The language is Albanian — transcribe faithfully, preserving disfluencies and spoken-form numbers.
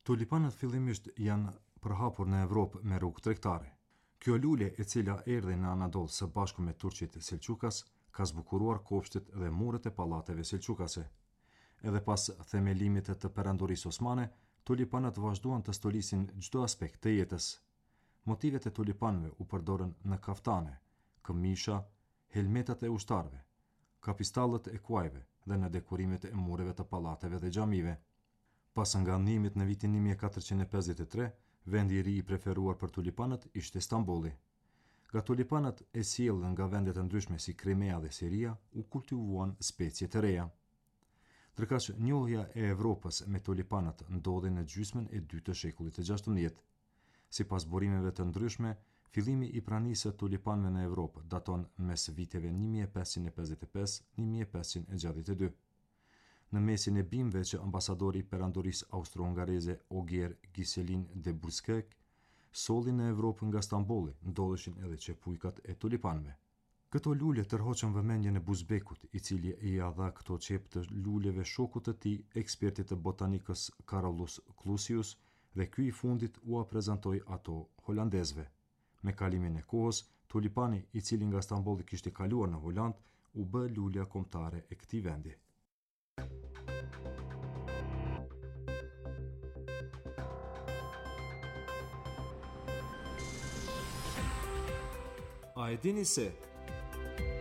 Tulipanët fillimisht janë përhapur në Evropë me rrugë tregtare. Kjo lule, e cila erdhi në Anadol së bashku me turqit Selçukas, ka zbukuruar kopshtet dhe muret e pallateve selçukase. Edhe pas themelimit të perandorisë osmane, tulipanët vazhduan të stolisin çdo aspekt të jetës. Motivet e tulipanëve u përdorën në kaftane, këmisha, helmetat e ushtarëve, kapistallët e kuajve dhe në dekorimet e mureve të pallateve dhe xhamive. Pas ngannimit në vitin një mijë e katërqind e pesëdhjetë e tre, vendi i ri i preferuar për tulipanët ishte Stambolli. Nga tulipanët e sjellën nga vende të ndryshme si Krimea dhe Siria, u kultivuan specie të reja. Ndërkaq njohja e Evropës me tulipanët ndodhi në gjysmën e dytë të shekullit të gjashtëmbëdhjetë. Sipas burimeve të ndryshme, fillimi i pranisë së tulipanëve në Evropë daton mes viteve një mijë e pesëqind e pesëdhjetë e pesë - një mijë e pesëqind e gjashtëdhjetë e dy. Në mesin e bimëve që ambasadori i perandorisë austro-hungareze Ogier Ghiselin de Burskek solli në Evropë nga Stambolli, ndodheshin edhe çepujkat e tulipanëve. Këto lule tërhoqën vëmendjen e Buzbekut, i cili i ia dha këto çep të luleve shokut të tij, ekspertit të botanikës Carolus Clusius, dhe ky i fundit ua prezantoi ato holandezëve. Me kalimin e kohës, tulipani, i cili nga Stambolli kishte kaluar në Holand, u bë lulja kombëtare e këtij vendi. A e dini se